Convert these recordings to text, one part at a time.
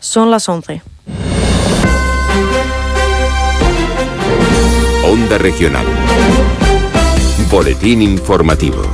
Son las 11. Onda Regional. Boletín informativo.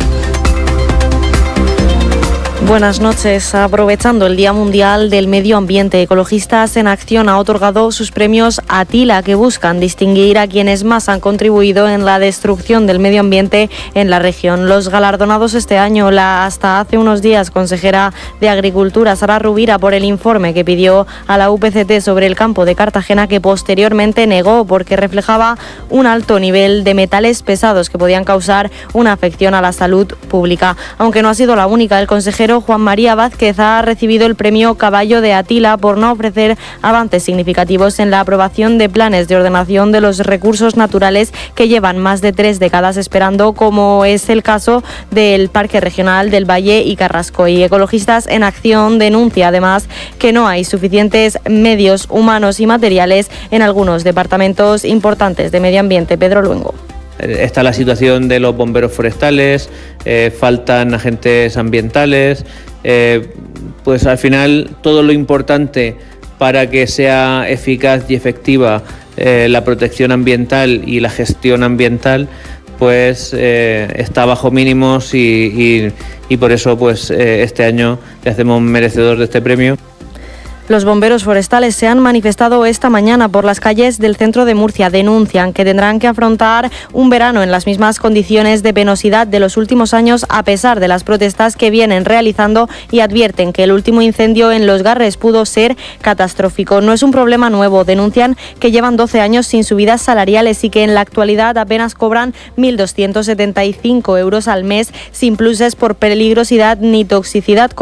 Buenas noches. Aprovechando el Día Mundial del Medio Ambiente, Ecologistas en Acción ha otorgado sus premios ATILA, que buscan distinguir a quienes más han contribuido en la destrucción del medio ambiente en la región. Los galardonados este año, la hasta hace unos días consejera de Agricultura, Sara Rubira, por el informe que pidió a la UPCT sobre el campo de Cartagena, que posteriormente negó porque reflejaba un alto nivel de metales pesados que podían causar una afección a la salud pública. Aunque no ha sido la única, el consejero Juan María Vázquez ha recibido el premio Caballo de ATILA por no ofrecer avances significativos en la aprobación de planes de ordenación de los recursos naturales que llevan más de 3 décadas esperando, como es el caso del Parque Regional del Valle y Carrasco. Y Ecologistas en Acción denuncia además que no hay suficientes medios humanos y materiales en algunos departamentos importantes de medio ambiente. Pedro Luengo. Está la situación de los bomberos forestales, faltan agentes ambientales, pues al final todo lo importante para que sea eficaz y efectiva la protección ambiental y la gestión ambiental pues está bajo mínimos y por eso pues este año le hacemos merecedor de este premio. Los bomberos forestales se han manifestado esta mañana por las calles del centro de Murcia. Denuncian que tendrán que afrontar un verano en las mismas condiciones de penosidad de los últimos años, a pesar de las protestas que vienen realizando, y advierten que el último incendio en Los Garres pudo ser catastrófico. No es un problema nuevo. Denuncian que llevan 12 años sin subidas salariales y que en la actualidad apenas cobran 1.275 euros al mes, sin pluses por peligrosidad ni toxicidad